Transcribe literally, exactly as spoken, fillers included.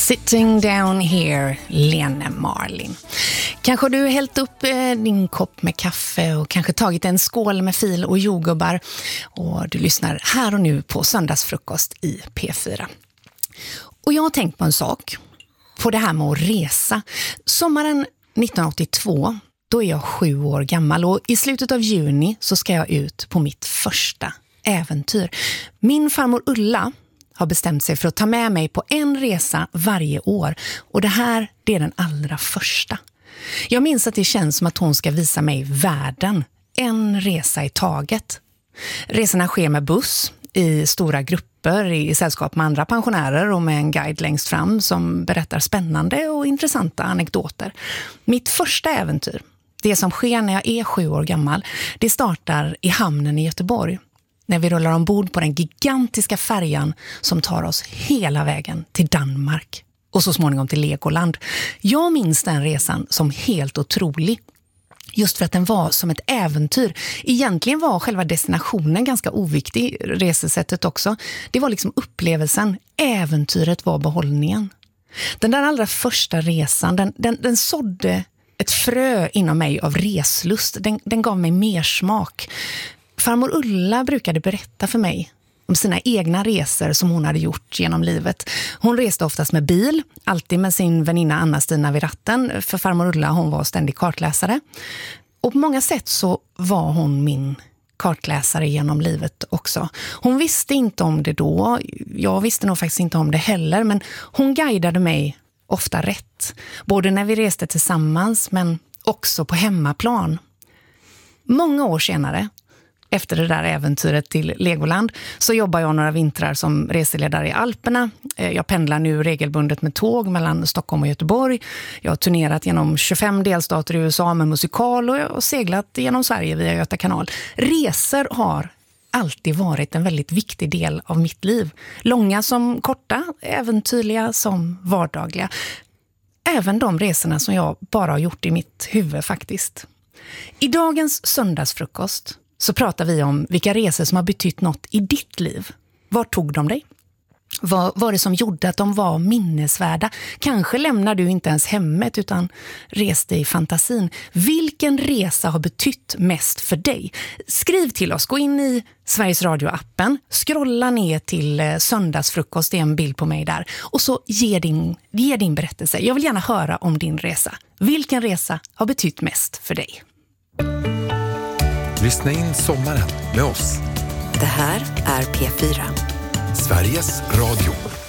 Sitting down here, Lene Marlin. Kanske du hällt upp eh, din kopp med kaffe och kanske tagit en skål med fil och jordgubbar och du lyssnar här och nu på söndagsfrukost i P fyra. Och jag har tänkt på en sak, på det här med att resa. Sommaren nittonhundraåttiotvå, då är jag sju år gammal och i slutet av juni så ska jag ut på mitt första äventyr. Min farmor Ulla har bestämt sig för att ta med mig på en resa varje år. Och det här, det är den allra första. Jag minns att det känns som att hon ska visa mig världen. En resa i taget. Resorna sker med buss, i stora grupper, i sällskap med andra pensionärer och med en guide längst fram som berättar spännande och intressanta anekdoter. Mitt första äventyr, det som sker när jag är sju år gammal, det startar i hamnen i Göteborg. När vi rullar ombord på den gigantiska färjan som tar oss hela vägen till Danmark och så småningom till Legoland. Jag minns den resan som helt otrolig. Just för att den var som ett äventyr. Egentligen var själva destinationen ganska oviktig, resesättet också. Det var liksom upplevelsen, äventyret var behållningen. Den där allra första resan, den, den, den sådde ett frö inom mig av reslust. Den, den gav mig mer smak. Farmor Ulla brukade berätta för mig om sina egna resor som hon hade gjort genom livet. Hon reste oftast med bil, alltid med sin väninna Anna-Stina vid ratten. För farmor Ulla, hon var ständig kartläsare. Och på många sätt så var hon min kartläsare genom livet också. Hon visste inte om det då, jag visste nog faktiskt inte om det heller. Men hon guidade mig ofta rätt. Både när vi reste tillsammans men också på hemmaplan. Många år senare, efter det där äventyret till Legoland, så jobbar jag några vintrar som reseledare i Alperna. Jag pendlar nu regelbundet med tåg mellan Stockholm och Göteborg. Jag har turnerat genom tjugofem delstater i U S A med musikal och jag har seglat genom Sverige via Göta kanal. Resor har alltid varit en väldigt viktig del av mitt liv. Långa som korta, äventyrliga som vardagliga. Även de resorna som jag bara har gjort i mitt huvud faktiskt. I dagens söndagsfrukost så pratar vi om vilka resor som har betytt något i ditt liv. Var tog de dig? Vad var det som gjorde att de var minnesvärda? Kanske lämnar du inte ens hemmet utan reste i fantasin. Vilken resa har betytt mest för dig? Skriv till oss, gå in i Sveriges Radio-appen, scrolla ner till söndagsfrukost, det är en bild på mig där. Och så ge din, ge din berättelse. Jag vill gärna höra om din resa. Vilken resa har betytt mest för dig? Lyssna in sommaren med oss. Det här är P fyra. Sveriges Radio.